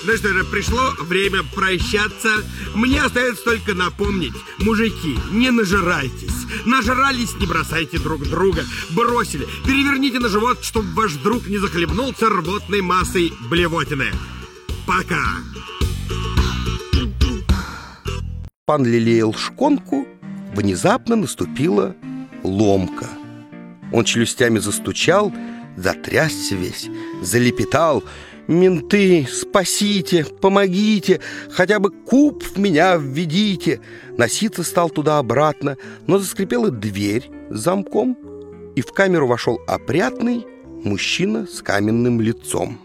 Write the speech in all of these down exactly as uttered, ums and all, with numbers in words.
Ну что же, пришло время прощаться. Мне остается только напомнить: мужики, не нажирайтесь. Нажрались, не бросайте друг друга. Бросили, переверните на живот, чтобы ваш друг не захлебнулся рвотной массой блевотины. Пока. Пан лелеял шконку, внезапно наступила ломка. Он челюстями застучал, затрясся весь, залепетал: «Менты, спасите, помогите, хотя бы куб в меня введите!» Носиться стал туда-обратно, но заскрипела дверь с замком, и в камеру вошел опрятный мужчина с каменным лицом.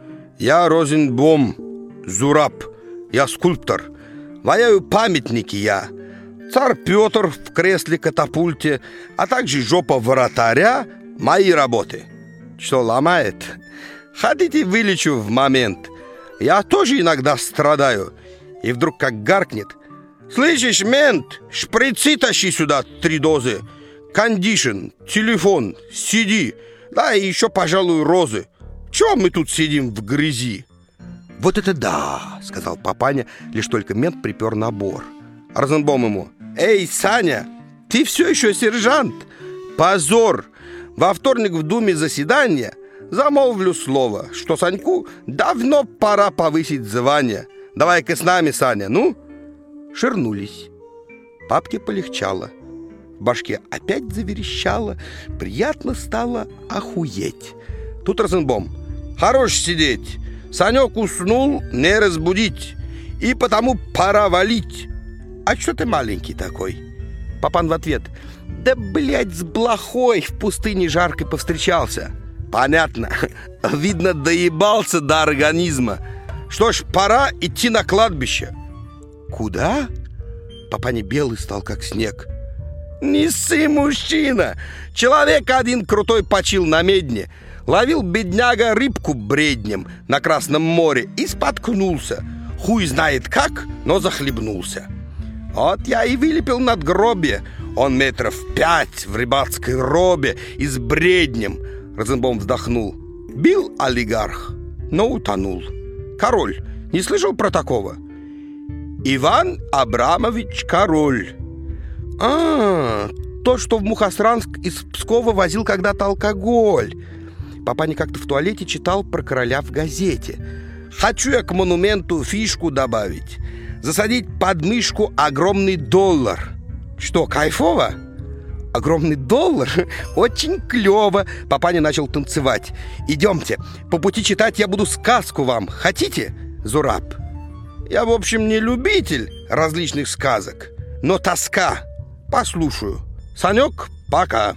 «Я Розенбом, Зураб, я скульптор, ваяю памятники я. Царь Петр в кресле-катапульте, а также жопа вратаря — мои работы. Что, ломает? Хотите, вылечу в момент? Я тоже иногда страдаю». И вдруг как гаркнет: «Слышишь, мент, шприцы тащи сюда, три дозы, кондишн, телефон, сиди, да и еще, пожалуй, розы. Чего мы тут сидим в грязи?» «Вот это да!» — сказал папаня, лишь только мент припер набор. Розенбом ему: «Эй, Саня, ты все еще сержант? Позор! Во вторник в Думе заседание. Замолвлю слово, что Саньку давно пора повысить звание. Давай-ка с нами, Саня, ну?» Ширнулись. Папке полегчало. В башке опять заверещало. Приятно стало охуеть. Тут Розенбом: «Хорош сидеть. Санек уснул, не разбудить. И потому пора валить. А что ты маленький такой?» Папан в ответ: «Да, блядь, с блохой в пустыне жаркой повстречался». «Понятно. Видно, доебался до организма. Что ж, пора идти на кладбище». «Куда?» Папаня белый стал, как снег. «Не ссы, мужчина! Человек один крутой почил на медне. Ловил бедняга рыбку бреднем на Красном море и споткнулся. Хуй знает как, но захлебнулся. Вот я и вылепил надгробие. Он метров пять в рыбацкой робе и с бреднем». Розенбом вздохнул. «Бил олигарх, но утонул. Король, не слышал про такого?» «Иван Абрамович Король». «А, то, что в Мухосранск из Пскова возил когда-то алкоголь». Папаня как-то в туалете читал про короля в газете. «Хочу я к монументу фишку добавить. Засадить под мышку огромный доллар». «Что, кайфово?» «Огромный доллар? Очень клево!» Папаня начал танцевать. «Идемте, по пути читать я буду сказку вам. Хотите, Зураб?» «Я, в общем, не любитель различных сказок, но тоска. Послушаю. Санек, пока».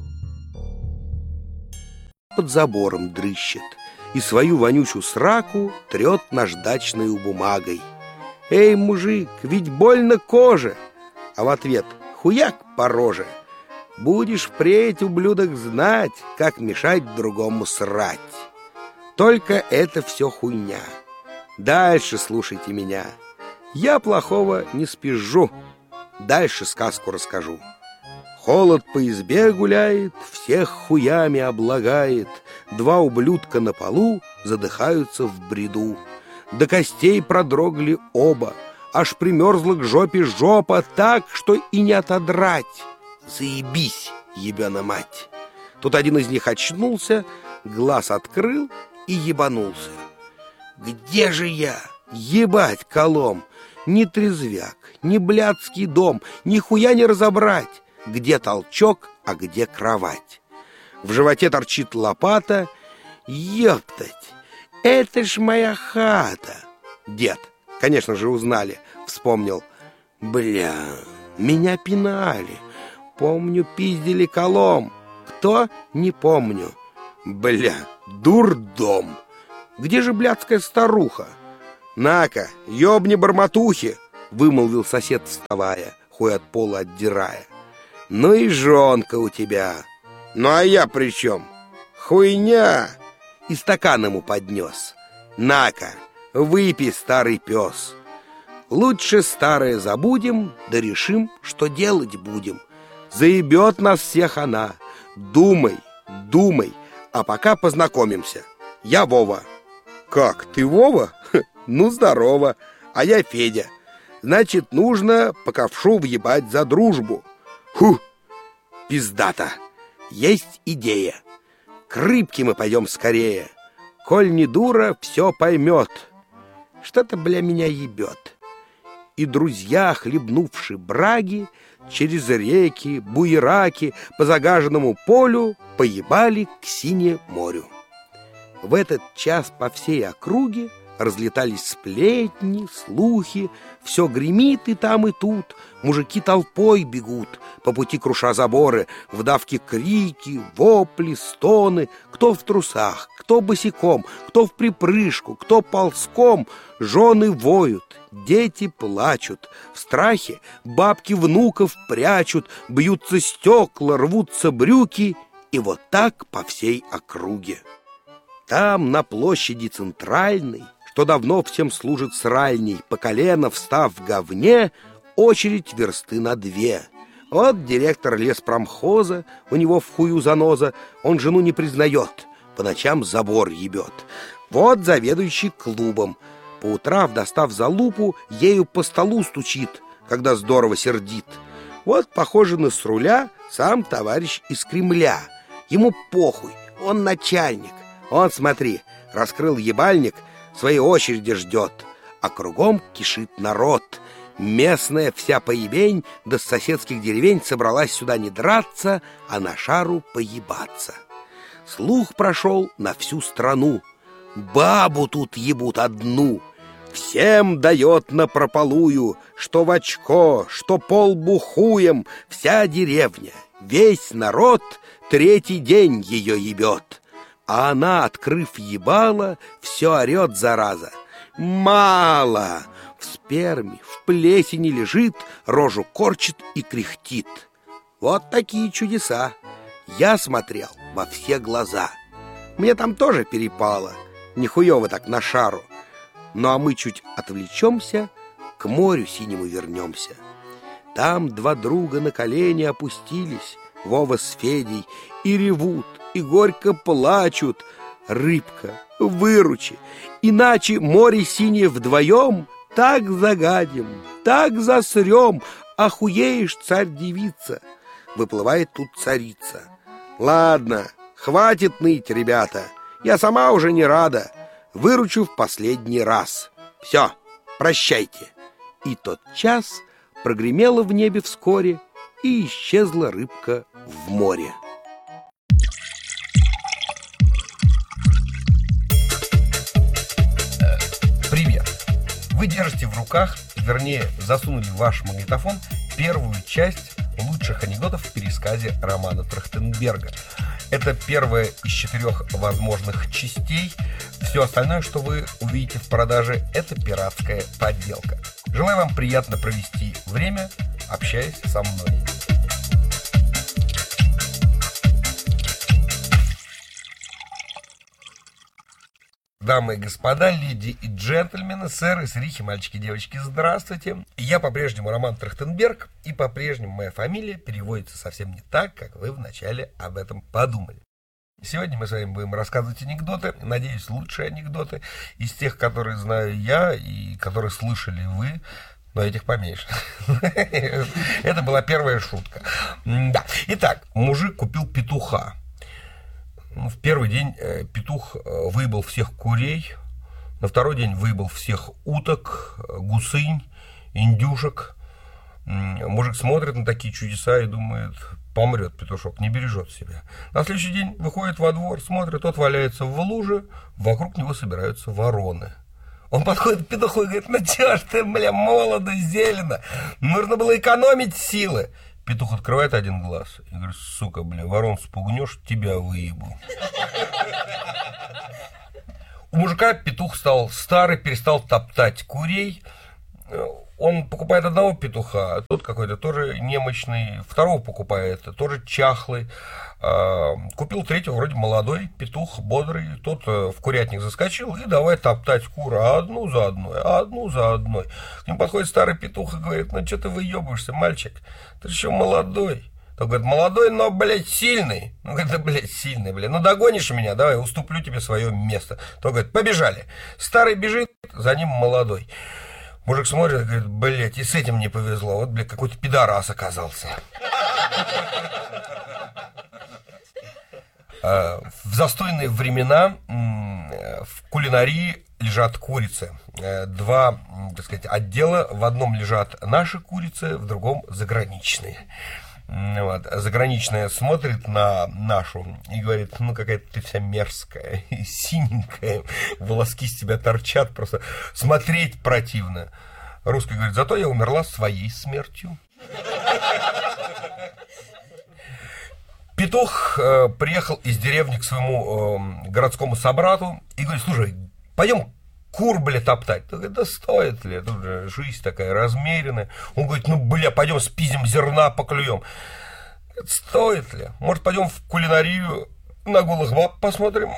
Под забором дрыщет и свою вонючую сраку трет наждачной бумагой. «Эй, мужик, ведь больно коже!» А в ответ: «Хуяк по роже! Будешь впредь, ублюдок, знать, как мешать другому срать. Только это все хуйня. Дальше слушайте меня. Я плохого не спизжу. Дальше сказку расскажу. Холод по избе гуляет, всех хуями облагает. Два ублюдка на полу задыхаются в бреду. До костей продрогли оба, аж примерзла к жопе жопа так, что и не отодрать. Заебись, ебена мать!» Тут один из них очнулся, глаз открыл и ебанулся. «Где же я? Ебать колом! Ни трезвяк, ни блядский дом, ни хуя не разобрать, где толчок, а где кровать. В животе торчит лопата. Ёптать, это ж моя хата!» Дед, конечно же, узнали, вспомнил: «Бля, меня пинали. Помню, пиздили колом. Кто? Не помню. Бля, дурдом. Где же блядская старуха?» «На-ка, ёбни барматухи!» — вымолвил сосед, вставая, хуй от пола отдирая. «Ну и жонка у тебя!» «Ну а я при чем? Хуйня!» И стакан ему поднес. «На-ка, выпей, старый пес. Лучше старое забудем, да решим, что делать будем. Заебет нас всех она. Думай, думай, а пока познакомимся. Я Вова». «Как, ты Вова? Ну, здорово, а я Федя. Значит, нужно по ковшу въебать за дружбу. Фу, пиздата. Есть идея. К рыбке мы пойдем скорее. Коль не дура, все поймет. Что-то, бля, меня ебет. И друзья, хлебнувши браги, через реки, буераки, по загаженному полю поебали к синему морю. В этот час по всей округе разлетались сплетни, слухи, все гремит и там, и тут. Мужики толпой бегут, по пути круша заборы, в давке крики, вопли, стоны. Кто в трусах, кто босиком, кто в припрыжку, кто ползком. Жены воют, дети плачут, в страхе бабки внуков прячут, бьются стекла, рвутся брюки, и вот так по всей округе. Там, на площади центральной, что давно всем служит сральней, по колено встав в говне, очередь версты на две. Вот директор леспромхоза, у него в хую заноза, он жену не признает, по ночам забор ебет. Вот заведующий клубом, по утрам, достав залупу, ею по столу стучит, когда здорово сердит. Вот, похоже на с руля, сам товарищ из Кремля. Ему похуй, он начальник. Он, смотри, раскрыл ебальник, своей очереди ждет, а кругом кишит народ. Местная вся поебень, да с соседских деревень собралась сюда не драться, а на шару поебаться. Слух прошел на всю страну. Бабу тут ебут одну. Всем дает напропалую, что в очко, что полбу хуем. Вся деревня, весь народ третий день ее ебет. А она, открыв ебало, все орет, зараза. Мало! В сперме, в плесени лежит, рожу корчит и кряхтит. Вот такие чудеса. Я смотрел во все глаза. Мне там тоже перепало, нихуево так на шару. Ну а мы чуть отвлечемся, к морю синему вернемся. Там два друга на колени опустились, Вова с Федей, и ревут, и горько плачут. Рыбка, выручи, иначе море синее вдвоем так загадим, так засрем, охуеешь, царь-девица. Выплывает тут царица. Ладно, хватит ныть, ребята, я сама уже не рада. Выручу в последний раз. Все, прощайте. И тот час прогремело в небе вскоре, и исчезла рыбка в море. Привет! Вы держите в руках, вернее, засунули в ваш магнитофон первую часть лучших анекдотов в пересказе романа Трахтенберга. Это первая из четырех возможных частей. Все остальное, что вы увидите в продаже, это пиратская подделка. Желаю вам приятно провести время, общаясь со мной. Дамы и господа, леди и джентльмены, сэры, сырихи, мальчики и девочки, здравствуйте. Я по-прежнему Роман Трахтенберг, и по-прежнему моя фамилия переводится совсем не так, как вы вначале об этом подумали. Сегодня мы с вами будем рассказывать анекдоты, надеюсь, лучшие анекдоты из тех, которые знаю я и которые слышали вы, но этих поменьше. Это была первая шутка. Да. Итак, мужик купил петуха. В первый день петух выебал всех курей, на второй день выебал всех уток, гусынь, индюшек. Мужик смотрит на такие чудеса и думает, помрет петушок, не бережет себя. На следующий день выходит во двор, смотрит, тот валяется в луже, вокруг него собираются вороны. Он подходит к петуху и говорит, ну чё ж ты, бля, молодо, зелено, нужно было экономить силы. Петух открывает один глаз и говорит, сука, бля, ворон спугнешь, тебя выебу. У мужика петух стал старый, перестал топтать курей. Он покупает одного петуха, а тот какой-то тоже немощный. Второго покупает, тоже чахлый. Купил третьего, вроде молодой, петух бодрый. Тот в курятник заскочил и давай топтать куры одну за одной, одну за одной. К нему подходит старый петух и говорит, ну что ты выебываешься, мальчик? Ты еще молодой, Тот говорит, молодой, но, блядь, сильный. Ну, говорит, да, блядь, сильный, блядь. Ну, догонишь меня, давай, уступлю тебе свое место. Тот говорит, побежали. Старый бежит, за ним молодой. Мужик смотрит и говорит, блядь, и с этим не повезло. Вот, блядь, какой-то пидорас оказался. В застойные времена в кулинарии лежат курицы. Два, так сказать, отдела. В одном лежат наши курицы, в другом заграничные. Вот. Заграничная смотрит на нашу и говорит, ну какая-то ты вся мерзкая, синенькая, волоски с тебя торчат, просто смотреть противно. Русский говорит, зато я умерла своей смертью. Петух э, приехал из деревни к своему э, городскому собрату и говорит, слушай, пойдем кур, бля, топтать. Он говорит, да стоит ли, тут же жизнь такая размеренная. Он говорит, ну, бля, пойдем спиздим зерна, поклюем. Говорит, стоит ли? Может, пойдем в кулинарию на голых баб посмотрим?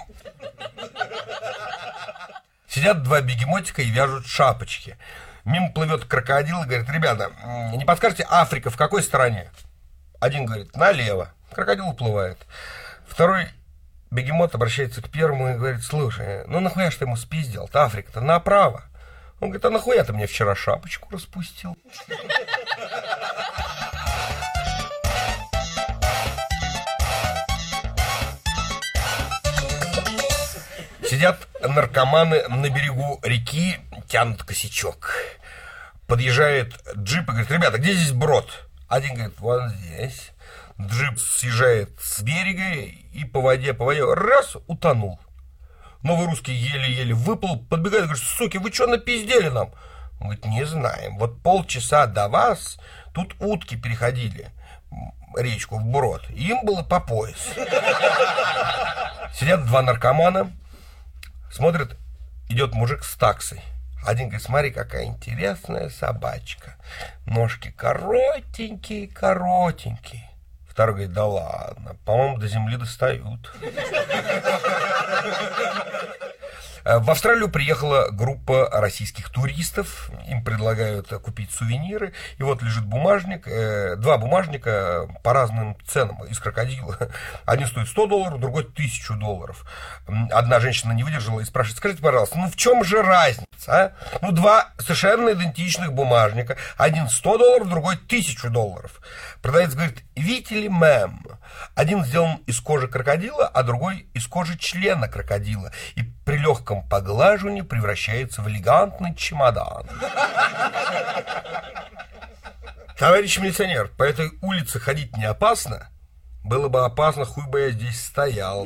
Сидят два бегемотика и вяжут шапочки. Мимо плывет крокодил и говорит, ребята, не подскажете, Африка в какой стране? Один говорит, налево. Крокодил уплывает. Второй бегемот обращается к первому и говорит, слушай, ну нахуя ж ты ему спиздил-то, Африка-то направо. Он говорит, а нахуя ты мне вчера шапочку распустил? Сидят наркоманы на берегу реки, тянут косячок. Подъезжает джип и говорит, ребята, где здесь брод? Один говорит, вон здесь. Джип съезжает с берега и по воде, по воде, раз, утонул. Новый русский еле-еле выплыл, подбегает и говорит, суки, вы что напиздели нам? Он говорит, не знаем, вот полчаса до вас тут утки переходили речку вброд, им было по пояс. Сидят два наркомана, смотрят, идет мужик с таксой. Один говорит, смотри, какая интересная собачка. Ножки коротенькие, коротенькие. Второй говорит, да ладно, по-моему, до земли достают. В Австралию приехала группа российских туристов. Им предлагают купить сувениры. И вот лежит бумажник. Два бумажника по разным ценам из крокодила. Один стоит сто долларов, другой тысячу долларов. Одна женщина не выдержала и спрашивает, скажите, пожалуйста, ну в чем же разница? А? Ну, два совершенно идентичных бумажника. Один сто долларов, другой тысячу долларов. Продавец говорит, видите ли, мэм, один сделан из кожи крокодила, а другой из кожи члена крокодила. И при легком поглаживании превращается в элегантный чемодан. Товарищ милиционер, по этой улице ходить не опасно? Было бы опасно, хуй бы я здесь стоял.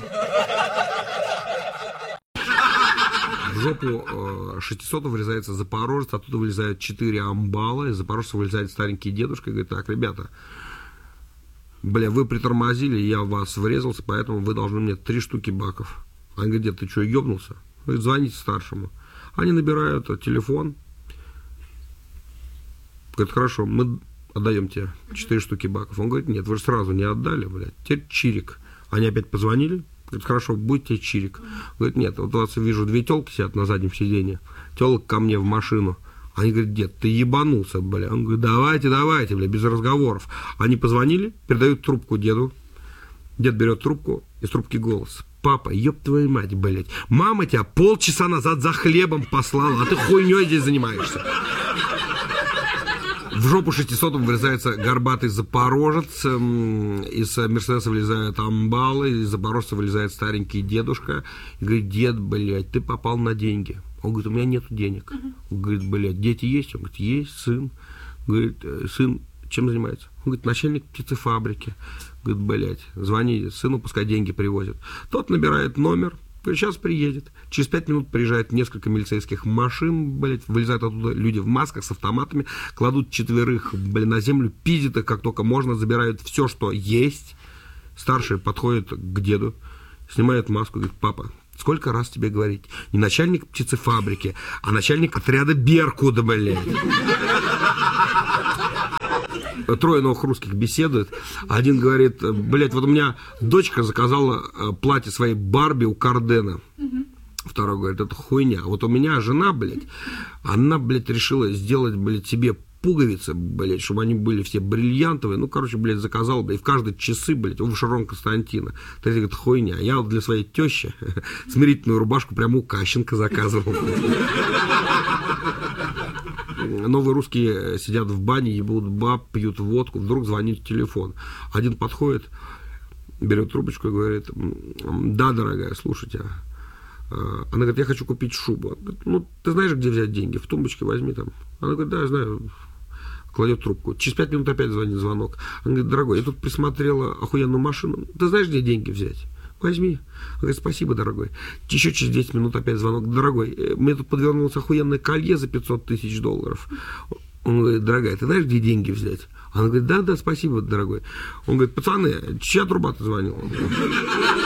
В жопу шестисотого врезается запорожец, оттуда вылезают четыре амбала, из запорожца вылезает старенький дедушка и говорит, так, ребята, бля, вы притормозили, я в вас врезался, поэтому вы должны мне три штуки баков. Он говорит, дед, ты что, ебнулся? Говорит, звоните старшему. Они набирают телефон. Говорит, хорошо, мы отдаем тебе четыре штуки баков. Он говорит, нет, вы же сразу не отдали, блядь, теперь чирик. Они опять позвонили. Говорит, хорошо, будьте чирик. Говорит, нет, вот у вас вижу две телки сидят на заднем сиденье. Телок ко мне в машину. Они говорят, дед, ты ебанулся, бля. Он говорит, давайте, давайте, бля, без разговоров. Они позвонили, передают трубку деду. Дед берет трубку, из трубки голос. Папа, ёб твою мать, блядь. Мама тебя полчаса назад за хлебом послала, а ты хуйней здесь занимаешься. В жопу шестисотому врезается горбатый запорожец, из Мерседеса вылезают амбалы, из запорожца вылезает старенький дедушка и говорит, дед, блядь, ты попал на деньги. Он говорит, у меня нету денег. Он говорит, блядь, дети есть? Он говорит, есть, сын. Говорит, сын чем занимается? Он говорит, начальник птицефабрики. Говорит, блядь, звони сыну, пускай деньги привозят. Тот набирает номер. Говорит, сейчас приедет. Через пять минут приезжает несколько милицейских машин, блядь, вылезают оттуда люди в масках с автоматами, кладут четверых, блядь, на землю, пиздят их как только можно, забирают все, что есть. Старший подходит к деду, снимает маску, говорит, папа, сколько раз тебе говорить? Не начальник птицефабрики, а начальник отряда Беркуда, блядь. Трое новых русских беседуют. Один говорит, блядь, вот у меня дочка заказала платье своей Барби у Кардена. Второй говорит, это хуйня. Вот у меня жена, блядь, она, блядь, решила сделать, блядь, себе пуговицы, блядь, чтобы они были все бриллиантовые. Ну, короче, блядь, заказал, блядь, в каждые часы, блядь, у Шарон Константина. Это, говорит, хуйня. Я вот для своей тещи смирительную рубашку прямо у Кащенко заказывал. Новые русские сидят в бане, ебут баб, пьют водку, вдруг звонит телефон. Один подходит, берет трубочку и говорит: да, дорогая, слушайте. Она говорит: я хочу купить шубу. Он говорит: ну, ты знаешь, где взять деньги? В тумбочке возьми там. Она говорит: да, я знаю. Кладет трубку. Через пять минут опять звонит звонок. Она говорит: дорогой, я тут присмотрела охуенную машину. Ты знаешь, где деньги взять? Возьми. Он говорит: спасибо, дорогой. Еще через десять минут опять звонок: дорогой, мне тут подвернулось охуенное колье за пятьсот тысяч долларов. Он говорит: дорогая, ты знаешь, где деньги взять? Она говорит: да, да, спасибо, дорогой. Он говорит: пацаны, чья труба-то звонила?